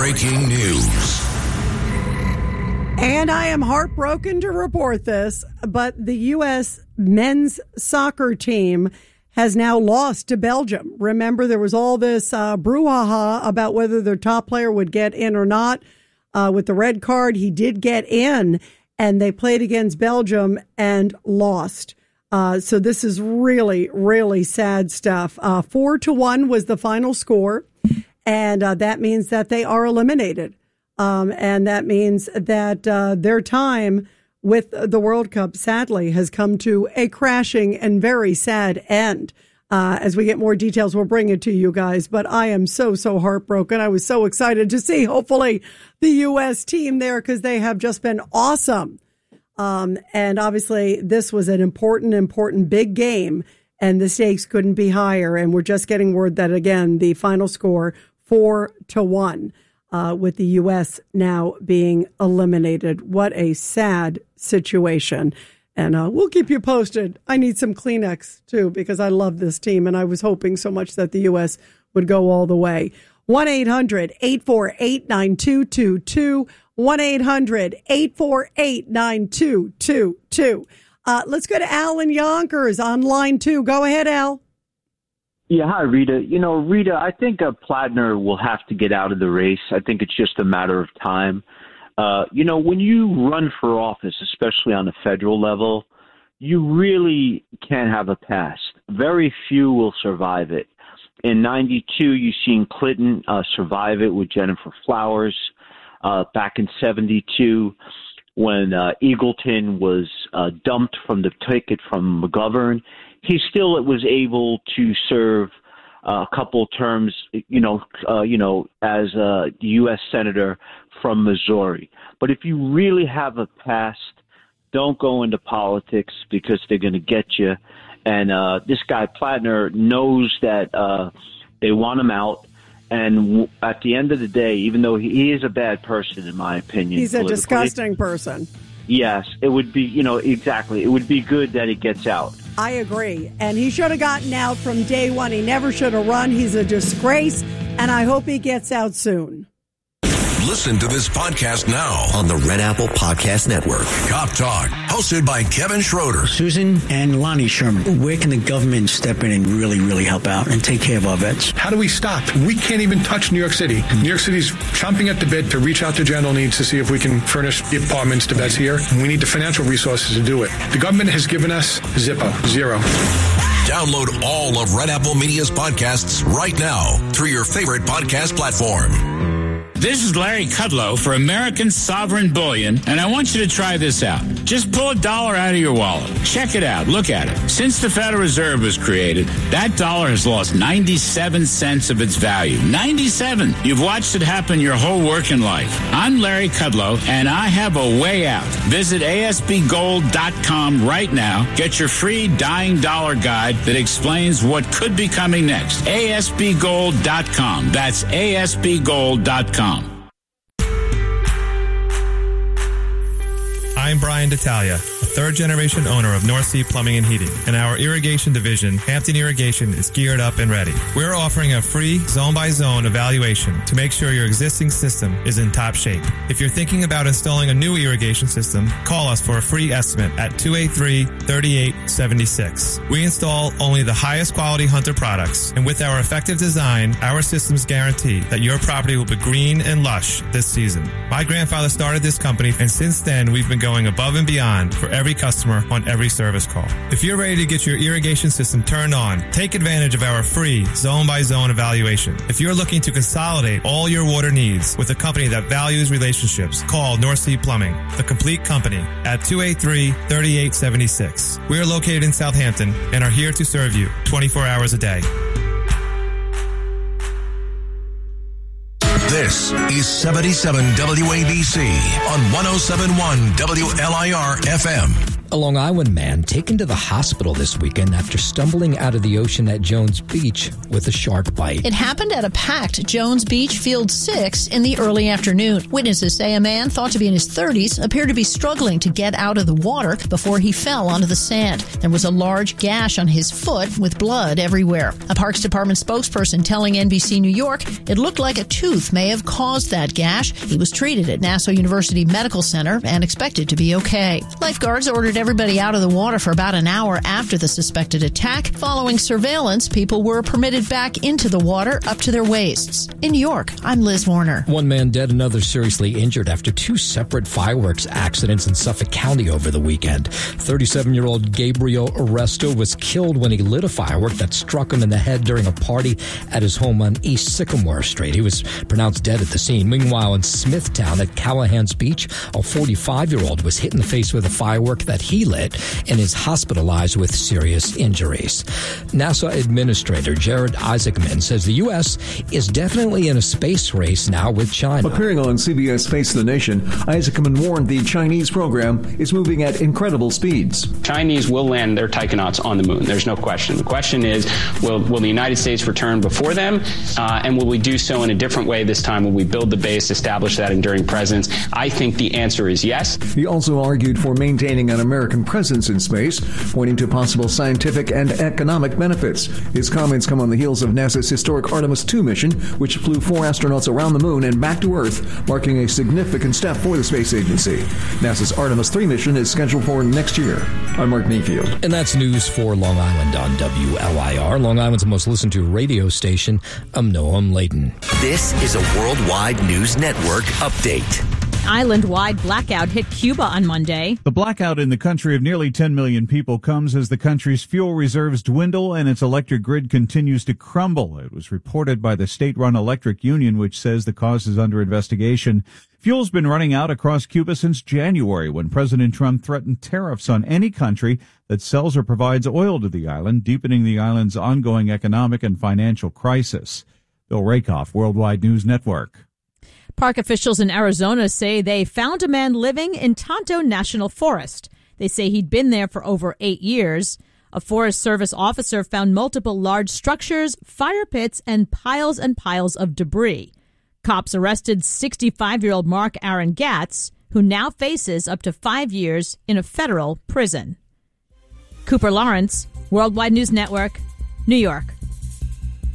breaking news. And I am heartbroken to report this, but the U.S. men's soccer team has now lost to Belgium. Remember, there was all this brouhaha about whether their top player would get in or not. With the red card, he did get in, and they played against Belgium and lost. So this is really, really sad stuff. 4-1 was the final score, and that means that they are eliminated. And that means that their time with the World Cup, sadly, has come to a crashing and very sad end. As we get more details, we'll bring it to you guys. But I am so heartbroken. I was so excited to see, hopefully, the U.S. team there because they have just been awesome. And obviously, this was an important big game, and the stakes couldn't be higher. And we're just getting word that, again, the final score, 4-1. With the U.S. now being eliminated. What a sad situation. And we'll keep you posted. I need some Kleenex, too, because I love this team, and I was hoping so much that the U.S. would go all the way. 1-800-848-9222. 1-800-848-9222. Let's go to Al in Yonkers on line 2. Go ahead, Al. Yeah, hi, Rita. Rita, I think Plattner will have to get out of the race. I think it's just a matter of time. When you run for office, especially on the federal level, you really can't have a past. Very few will survive it. In 92, you've seen Clinton survive it with Jennifer Flowers. Back in 72, when Eagleton was dumped from the ticket from McGovern, he still was able to serve a couple terms, as a U.S. Senator from Missouri. But if you really have a past, don't go into politics because they're going to get you. And this guy Plattner knows that they want him out. And at the end of the day, even though he is a bad person, in my opinion, he's a disgusting person. Yes, it would be, exactly. It would be good that he gets out. I agree. And he should have gotten out from day one. He never should have run. He's a disgrace. And I hope he gets out soon. Listen to this podcast now on the Red Apple Podcast Network. Cop Talk, hosted by Kevin Schroeder. Susan and Lonnie Sherman, where can the government step in and really help out and take care of our vets? How do we stop? We can't even touch New York City. New York City's chomping at the bit to reach out to general needs to see if we can furnish the apartments to vets here. And we need the financial resources to do it. The government has given us zippo, zero. Download all of Red Apple Media's podcasts right now through your favorite podcast platform. This is Larry Kudlow for American Sovereign Bullion, and I want you to try this out. Just pull $1 out of your wallet. Check it out. Look at it. Since the Federal Reserve was created, that dollar has lost 97 cents of its value. 97! You've watched it happen your whole working life. I'm Larry Kudlow, and I have a way out. Visit ASBGold.com right now. Get your free Dying Dollar Guide that explains what could be coming next. ASBGold.com. That's ASBGold.com. I'm Brian D'Italia, a third-generation owner of North Sea Plumbing and Heating, and our irrigation division, Hampton Irrigation, is geared up and ready. We're offering a free zone-by-zone evaluation to make sure your existing system is in top shape. If you're thinking about installing a new irrigation system, call us for a free estimate at 283-3876. We install only the highest quality Hunter products, and with our effective design, our systems guarantee that your property will be green and lush this season. My grandfather started this company, and since then, we've been going above and beyond for every customer on every service call. If you're ready to get your irrigation system turned on, take advantage of our free zone-by-zone evaluation. If you're looking to consolidate all your water needs with a company that values relationships, call North Sea Plumbing, the complete company, at 283-3876. We are located in Southampton and are here to serve you 24 hours a day. This is 77 WABC on 107.1 WLIR FM. A Long Island man taken to the hospital this weekend after stumbling out of the ocean at Jones Beach with a shark bite. It happened at a packed Jones Beach Field 6 in the early afternoon. Witnesses say a man thought to be in his 30s appeared to be struggling to get out of the water before he fell onto the sand. There was a large gash on his foot with blood everywhere. A Parks Department spokesperson telling NBC New York it looked like a tooth may have caused that gash. He was treated at Nassau University Medical Center and expected to be okay. Lifeguards ordered everybody out of the water for about an hour after the suspected attack. Following surveillance, people were permitted back into the water up to their waists. In New York, I'm Liz Warner. One man dead, another seriously injured after two separate fireworks accidents in Suffolk County over the weekend. 37-year-old Gabriel Arresto was killed when he lit a firework that struck him in the head during a party at his home on East Sycamore Street. He was pronounced dead at the scene. Meanwhile, in Smithtown at Callahan's Beach, a 45-year-old was hit in the face with a firework that he lit and is hospitalized with serious injuries. NASA Administrator Jared Isaacman says the U.S. is definitely in a space race now with China. Appearing on CBS Face the Nation, Isaacman warned the Chinese program is moving at incredible speeds. Chinese will land their taikonauts on the moon. There's no question. The question is, will the United States return before them? And will we do so in a different way this time? Will we build the base, establish that enduring presence? I think the answer is yes. He also argued for maintaining an American presence in space, pointing to possible scientific and economic benefits. His comments come on the heels of NASA's historic Artemis II mission, which flew 4 astronauts around the moon and back to Earth, marking a significant step for the space agency. NASA's Artemis III mission is scheduled for next year. I'm Mark Mayfield. And that's news for Long Island on WLIR, Long Island's most listened to radio station. I'm Noam Layden. This is a Worldwide News Network update. Island-wide blackout hit Cuba on Monday. The blackout in the country of nearly 10 million people comes as the country's fuel reserves dwindle and its electric grid continues to crumble. It was reported by the state-run electric union, which says the cause is under investigation. Fuel's been running out across Cuba since January, when President Trump threatened tariffs on any country that sells or provides oil to the island, deepening the island's ongoing economic and financial crisis. Bill Rakoff, Worldwide News Network. Park officials in Arizona say they found a man living in Tonto National Forest. They say he'd been there for over 8 years. A Forest Service officer found multiple large structures, fire pits, and piles of debris. Cops arrested 65-year-old Mark Aaron Gatz, who now faces up to 5 years in a federal prison. Cooper Lawrence, Worldwide News Network, New York.